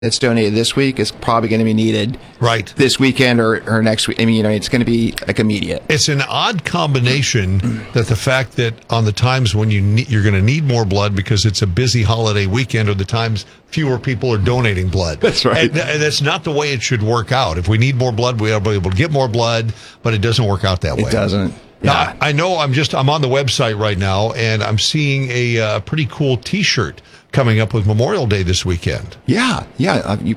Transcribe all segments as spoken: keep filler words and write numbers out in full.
that's donated this week is probably going to be needed right this weekend or, or next week. I mean, you know, it's going to be like immediate. It's an odd combination that the fact that on the times when you need, you're going to need more blood because it's a busy holiday weekend, or the times fewer people are donating blood. That's right. And, and that's not the way it should work out. If we need more blood, we ought to be able to get more blood, but it doesn't work out that way. It doesn't. Now, Yeah. I know I'm just, I'm on the website right now, and I'm seeing a uh, pretty cool T-shirt coming up with Memorial Day this weekend. Yeah, yeah. Uh, you,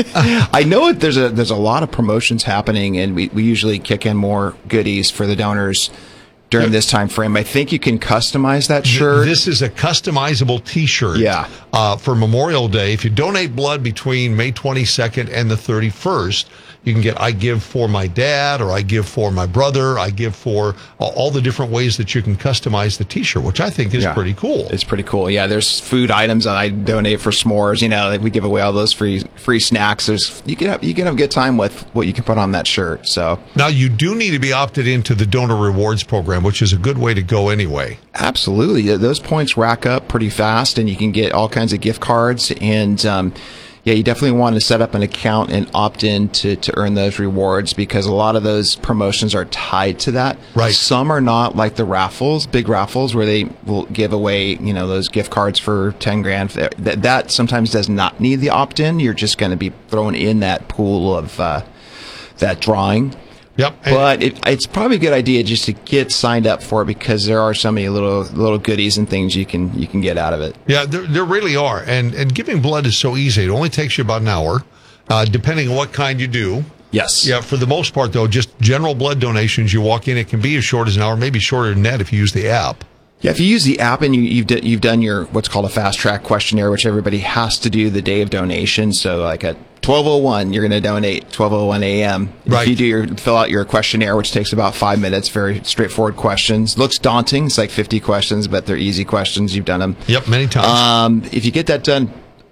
I know it, there's a there's a lot of promotions happening, and we, we usually kick in more goodies for the donors during this time frame. I think you can customize that shirt. This is a customizable T-shirt Yeah. uh, for Memorial Day. If you donate blood between May twenty-second and the thirty-first, you can get I give for my dad, or I give for my brother, I give for all the different ways that you can customize the T-shirt, which I think is Yeah. pretty cool. It's pretty cool. Yeah, there's food items that I donate for s'mores. You know, like we give away all those free free snacks. There's you can have you can have a good time with what you can put on that shirt. So Now, you do need to be opted into the Donor Rewards Program, which is a good way to go anyway. absolutely, those points rack up pretty fast, and you can get all kinds of gift cards. And um, yeah, you definitely want to set up an account and opt in to, to earn those rewards, because a lot of those promotions are tied to that. Right. Some are not, like the raffles, big raffles, where they will give away, you know, those gift cards for ten grand. That, that sometimes does not need the opt in. You're just going to be thrown in that pool of uh, that drawing. Yep. But it, it's probably a good idea just to get signed up for it, because there are so many little little goodies and things you can you can get out of it. Yeah, there, there really are. And and giving blood is so easy. It only takes you about an hour, uh, depending on what kind you do. Yes. Yeah, for the most part, though, just general blood donations, you walk in, it can be as short as an hour, maybe shorter than that if you use the app. Yeah, if you use the app and you, you've d- you've done your what's called a fast track questionnaire, which everybody has to do the day of donation. So like at twelve oh one, you're going to donate twelve oh one a.m. Right. If you do your fill out your questionnaire, which takes about five minutes, very straightforward questions. Looks daunting. It's like fifty questions, but they're easy questions. You've done them. Yep, many times. Um, if you get that done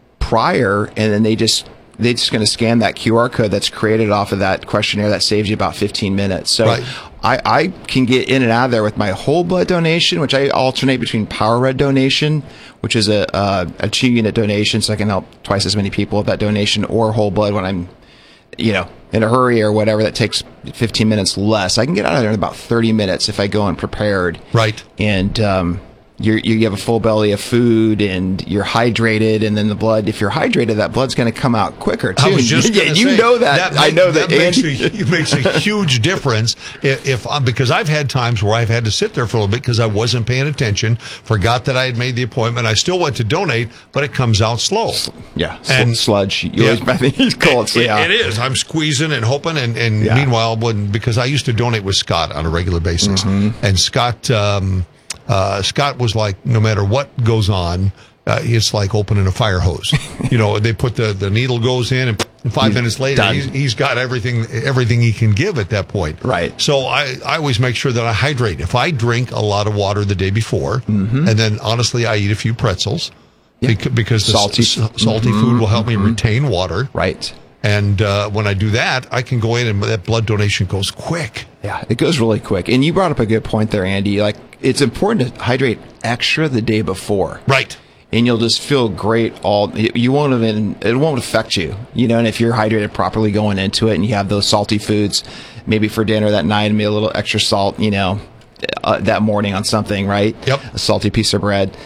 prior, and then they just they're just going to scan that Q R code that's created off of that questionnaire, that saves you about fifteen minutes. So Right. I, I can get in and out of there with my whole blood donation, which I alternate between Power Red donation, which is a, a, a two unit donation, so I can help twice as many people with that donation, or whole blood when I'm, you know, in a hurry or whatever, that takes fifteen minutes less. I can get out of there in about thirty minutes if I go in prepared. Right. And, um, You're, you have a full belly of food, and you're hydrated, and then the blood, if you're hydrated, that blood's going to come out quicker too. I was just yeah, gonna you say, know that. that I know that, that, makes Andy. a, it makes a huge difference if, if I'm, because I've had times where I've had to sit there for a little bit because I wasn't paying attention, forgot that I had made the appointment. I still went to donate, but it comes out slow. Yeah, And- sludge. You Yeah. always, I think he's called. It, Yeah, it is. I'm squeezing and hoping, and, and Yeah. meanwhile, when because I used to donate with Scott on a regular basis, Mm-hmm. and Scott, um, uh, Scott was like, no matter what goes on, uh, it's like opening a fire hose. You know, they put the the needle goes in, and five He's minutes later, done. he's, he's got everything everything he can give at that point. Right. So I, I always make sure that I hydrate. If I drink a lot of water the day before, Mm-hmm. and then honestly, I eat a few pretzels. Bec- Because the Salty. s- s- salty food will help me retain water. right. And uh, when I do that, I can go in and that blood donation goes quick. Yeah, it goes really quick. And you brought up a good point there, Andy. Like, it's important to hydrate extra the day before. Right. And you'll just feel great all, you won't even, it won't affect you, you know, and if you're hydrated properly going into it, and you have those salty foods, maybe for dinner that night, and maybe a little extra salt, you know, uh, that morning on something, right? Yep. A salty piece of bread.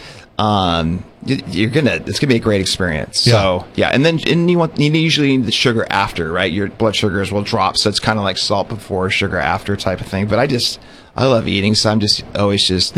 Um, you- you're gonna, it's gonna be a great experience. Yeah. So yeah, and then and you want you usually need the sugar after, right? Your blood sugars will drop, so it's kind of like salt before, sugar after type of thing. But I just I love eating, so I'm just always just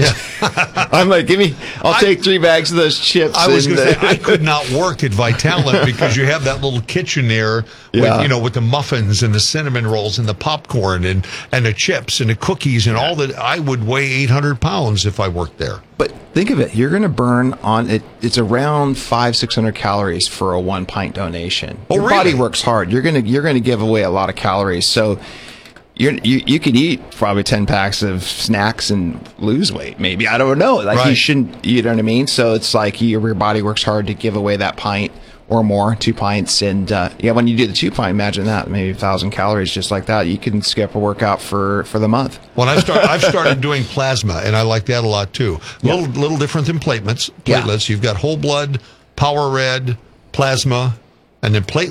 I'm like, give me, I'll I- take three bags of those chips. I was and, going to say uh, I could not work at Vitalant because you have that little kitchen there, with, Yeah. you know, with the muffins and the cinnamon rolls and the popcorn and and the chips and the cookies and all that. I would weigh eight hundred pounds if I worked there. But think of it, you're going to burn on it. It's around five, six hundred calories for a one pint donation. Oh, Your really? body works hard. You're going to you're going to give away a lot of calories. So you're, you you could eat probably ten packs of snacks and lose weight. Maybe, I don't know. Like, you Right. shouldn't. You know what I mean? So it's like your, your body works hard to give away that pint or more, two pints. And uh, yeah, when you do the two pint, imagine that, maybe a thousand calories just like that. You can skip a workout for for the month. When I start, I've started doing plasma, and I like that a lot too. Little little different than platelets. Yeah. Platelets. You've got whole blood, Power Red, plasma. And then platelet